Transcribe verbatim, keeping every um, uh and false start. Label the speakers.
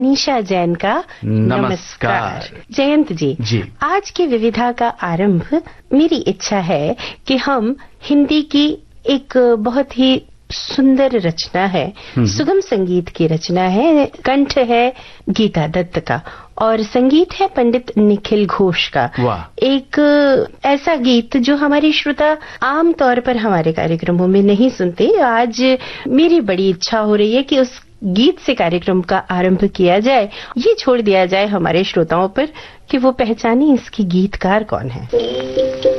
Speaker 1: निशा जैन का
Speaker 2: नमस्कार।
Speaker 1: नमस्कार। जयंत जी,
Speaker 2: जी
Speaker 1: आज की विविधा का आरंभ मेरी इच्छा है कि हम हिंदी की एक बहुत ही सुंदर रचना है, सुगम संगीत की रचना है, कंठ है गीता दत्त का और संगीत है पंडित निखिल घोष का।
Speaker 2: वाह।
Speaker 1: एक ऐसा गीत जो हमारे श्रोता आम तौर पर हमारे कार्यक्रमों में नहीं सुनते। आज मेरी बड़ी इच्छा हो रही है कि उस गीत से कार्यक्रम का आरंभ किया जाए। ये छोड़ दिया जाए हमारे श्रोताओं पर कि वो पहचाने इसकी गीतकार कौन है।